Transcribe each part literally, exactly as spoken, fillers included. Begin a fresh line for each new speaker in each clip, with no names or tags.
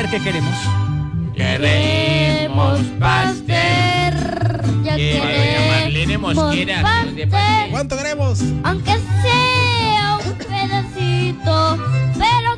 ver qué queremos.
Queremos pastel. Ya queremos pastel.
¿Cuánto queremos?
Aunque sea un pedacito, pero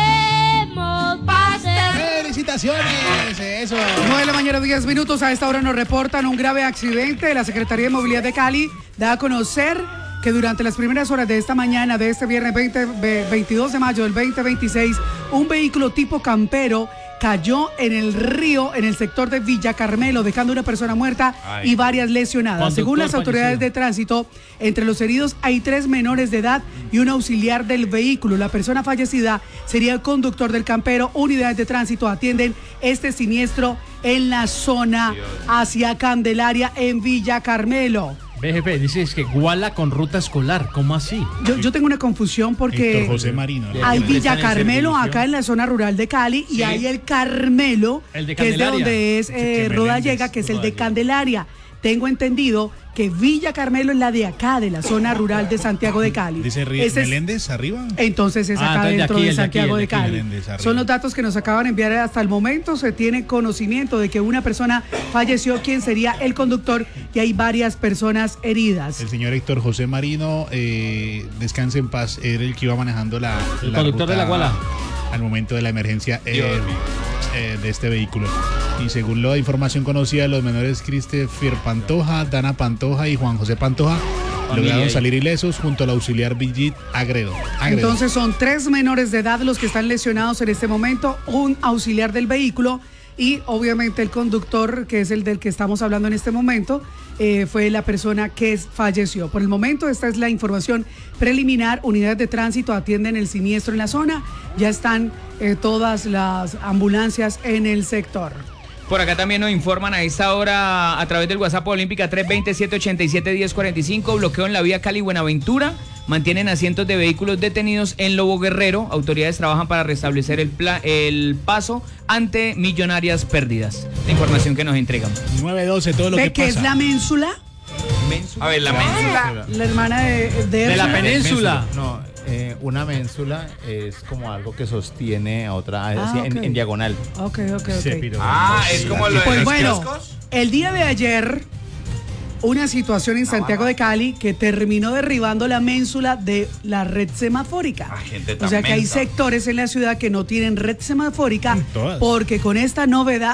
queremos pastel.
¡Felicitaciones! Eso.
nueve de la mañana, diez minutos. A esta hora nos reportan un grave accidente. La Secretaría de Movilidad de Cali da a conocer que durante las primeras horas de esta mañana de este viernes veinte, veintidós de mayo del veinte veintiséis, un vehículo tipo campero cayó en el río en el sector de Villa Carmelo, dejando una persona muerta Ay. y varias lesionadas. Conductor Según las autoridades fallecido. de tránsito, entre los heridos hay tres menores de edad y un auxiliar del vehículo. La persona fallecida sería el conductor del campero. Unidades de tránsito atienden este siniestro en la zona Dios. hacia Candelaria en Villa Carmelo.
B G P, dices que Guala con ruta escolar, ¿cómo así?
Yo, yo tengo una confusión porque
Héctor José Marino.
Hay Villa Carmelo acá en la zona rural de Cali sí. y hay el Carmelo,
el de
que es de donde es eh, Rodallega, que es el de Candelaria. Tengo entendido que Villa Carmelo es la de acá, de la zona rural de Santiago de Cali.
¿Dice Meléndez es, arriba?
Entonces es acá ah, dentro de, aquí, de Santiago de, aquí, de, de Cali. Son los datos que nos acaban de enviar hasta el momento. Se tiene conocimiento de que una persona falleció, quien sería el conductor, y hay varias personas heridas.
El señor Héctor José Marino, eh, descanse en paz, era el que iba manejando la
El
la
conductor
ruta
de la Guala.
Al momento de la emergencia eh, eh, de este vehículo. Y según la información conocida, los menores Christopher Pantoja, Dana Pantoja y Juan José Pantoja Familia lograron ahí. salir ilesos junto al auxiliar Villit Agredo. Agredo.
Entonces son tres menores de edad los que están lesionados en este momento, un auxiliar del vehículo y obviamente el conductor, que es el del que estamos hablando en este momento, eh, fue la persona que falleció. Por el momento esta es la información preliminar. Unidades de tránsito atienden el siniestro en la zona. Ya están eh, todas las ambulancias en el sector.
Por acá también nos informan a esta hora a través del WhatsApp Olímpica tres dos siete, ocho siete, uno cero cuatro cinco, bloqueo en la vía Cali-Buenaventura, mantienen a cientos de vehículos detenidos en Lobo Guerrero, autoridades trabajan para restablecer el, pla- el paso ante millonarias pérdidas. La información que nos entregan.
nueve doce, todo lo
¿De
que
qué
pasa.
es la ménsula?
¿Ménsula? A ver, la ménsula.
La hermana de... De,
de la península.
No, eh, una ménsula es como algo que sostiene a otra,
Ah,
así,
okay.
en, en diagonal.
Ok, ok, ok.
Sí,
Ah, es como lo de
Pues
los
bueno,
kioscos.
el día de ayer, una situación en Santiago de Cali que terminó derribando la ménsula de la red semafórica.
Ah, gente tan
O sea que hay
mensa.
sectores en la ciudad que no tienen red semafórica
Todas.
porque con esta novedad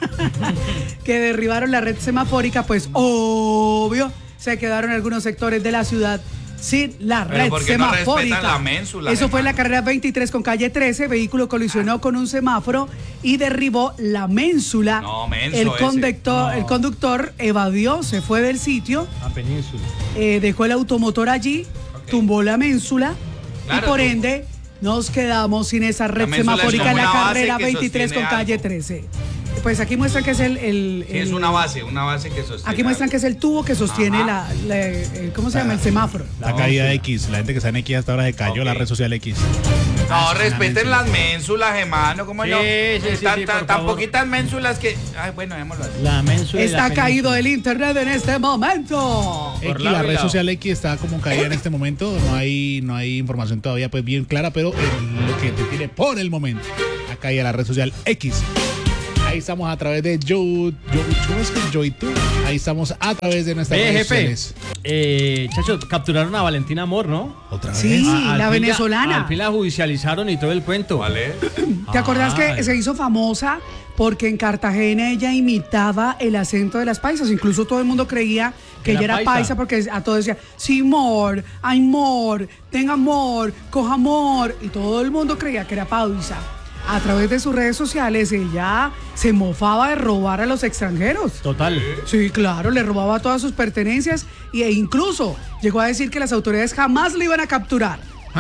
que derribaron la red semafórica, pues obvio, se quedaron algunos sectores de la ciudad sin la
Pero
red
¿por qué no
semafórica.
respetan la ménsula,
Eso fue en la
hermano?
carrera veintitrés con calle trece, vehículo colisionó con un semáforo y derribó la ménsula.
No, menso
el
ese.
conductor,
No.
el conductor evadió, se fue del sitio,
A península.
eh, dejó el automotor allí,
Ok.
tumbó la ménsula
Claro,
y por
tú-
ende nos quedamos sin esa red
ménsula es
semafórica en
como
la
una base
carrera
que
veintitrés con
sostiene
calle
algo.
trece. Pues aquí muestran que es el... el-
Sí, es
el-
una base, una base que sostiene.
Aquí muestran que es el tubo que sostiene
Ajá.
la, la- el- ¿cómo se llama? El semáforo.
La caída de X, la gente que está en X hasta ahora se cayó,
Ok.
la red social X.
No, respeten las ménsulas, hermano. ¿Cómo
Sí,
no?
sí, sí,
tan,
sí,
tan-
por
tan
favor.
poquitas ménsulas que. Ay, bueno, démoslo así.
La ménsula de la
Está caído
península.
el internet en este momento.
Por
X,
lado
la
y
red
lado.
social X está como caída en este momento, no hay, no hay información todavía pues bien clara, pero eh, lo que te tiene por el momento, ha caído la red social X. Ahí estamos a través de Yo, Yo, ¿cómo es que es YouTube? Ahí estamos a través de nuestras redes
B G P.
sociales.
Eh, chachos, capturaron a Valentina Amor, ¿no?
Otra vez.
Sí,
Ah, al
la
fin
venezolana.
al fin la judicializaron y todo el cuento.
¿Vale?
¿Te acordás
Ay.
que se hizo famosa porque en Cartagena ella imitaba el acento de las paisas? Incluso todo el mundo creía que
¿Era
ella era
paisa?
paisa porque a todos decía, sí, amor, hay amor, tenga amor, coja amor. Y todo el mundo creía que era paisa. A través de sus redes sociales ella se mofaba de robar a los extranjeros.
Total.
Sí, claro, le robaba todas sus pertenencias e incluso llegó a decir que las autoridades jamás le iban a capturar.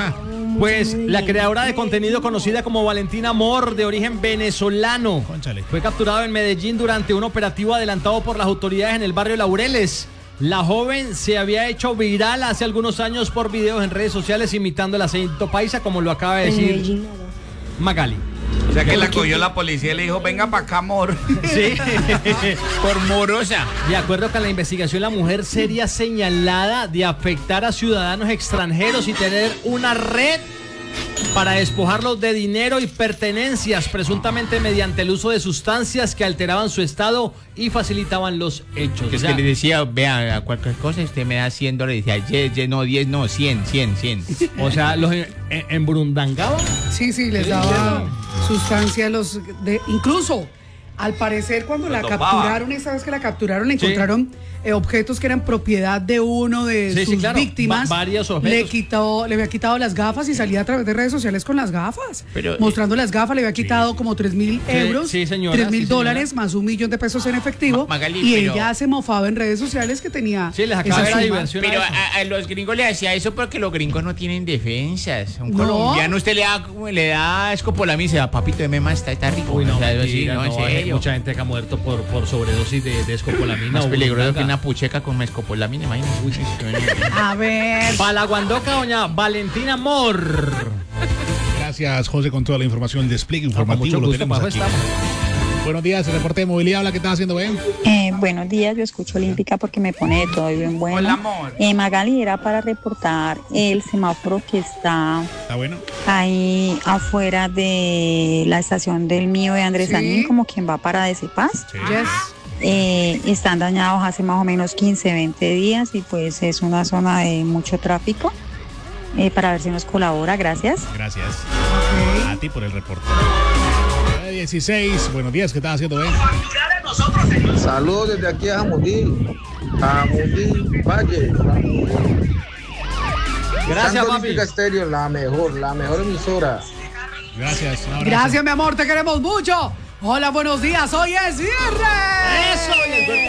Pues la creadora de contenido conocida como Valentina Amor, de origen venezolano,
Cónchale.
fue capturado en Medellín durante un operativo adelantado por las autoridades en el barrio Laureles. La joven se había hecho viral hace algunos años por videos en redes sociales imitando el acento paisa, como lo acaba de decir Magali.
O sea que la cogió la policía y le dijo, venga para acá, amor.
Sí.
Por morosa.
De acuerdo con la investigación, la mujer sería señalada de afectar a ciudadanos extranjeros y tener una red para despojarlos de dinero y pertenencias, presuntamente mediante el uso de sustancias que alteraban su estado y facilitaban los hechos.
Que es
O sea,
que le decía, vea, a cualquier cosa usted me da cien dólares. Le decía, diez, no, diez, no, cien, cien, cien.
o sea, los en- en- embrundangaban.
Sí, sí, les daba sustancia a los de incluso al parecer cuando la
topaba.
capturaron, esa vez que la capturaron, le
Sí.
encontraron eh, objetos que eran propiedad de uno de
Sí,
sus
sí, claro,
víctimas.
va- varios
Le
objetos.
quitó, le había quitado las gafas y salía a través de redes sociales con las gafas.
Pero,
mostrando las gafas, le había quitado como tres mil euros,
sí, señora,
tres mil
sí, señora.
dólares más un millón de pesos en efectivo.
Ma- Magali,
y
pero-
ella se mofaba en redes sociales que tenía.
Sí, les acaba
esa
de la
suma.
diversión.
Pero
a eso.
a, a los gringos le hacía eso porque los gringos no tienen defensas. Un
No.
colombiano usted le da, le da escopolamina y se da, papito, de mema está, está rico.
Uy, no,
O sea, algo así,
mentira,
no, en
no, hay
serio.
mucha gente que ha muerto por, por sobredosis de, de escopolamina.
Más
o
peligroso que
burundanga.
una pucheca con escopolamina, imagínese. Uy,
A ver.
Para la guandoca, doña Valentina Mor.
Gracias, José, con toda la información, el despliegue
Ah, con
informativo
mucho
lo
gusto,
tenemos
para
aquí.
eso estamos.
Buenos días, el reporte de movilidad. Hola, ¿qué estás haciendo, Ben?
Eh, buenos días, yo escucho Olímpica porque me pone de todo y bien bueno.
Hola, amor.
Eh, Magali, era para reportar el semáforo que está
¿Está bueno?
ahí afuera de la estación del mío de Andrés
Sí.
Anín, como quien va para Decepaz.
Sí.
Yes.
Eh, están dañados hace más o menos quince, veinte días y pues es una zona de mucho tráfico. Eh, para ver si nos colabora, gracias.
Gracias a ti por el reporte. nueve dieciséis, buenos días, ¿qué estás haciendo, Ben?
Saludos desde aquí a Jamundí, Jamundí Valle.
Gracias,
Santo
papi.
Olímpica Estéreo, la mejor, la mejor emisora.
Gracias, un abrazo.
Gracias, mi amor, te queremos mucho. Hola, buenos días. Hoy es viernes.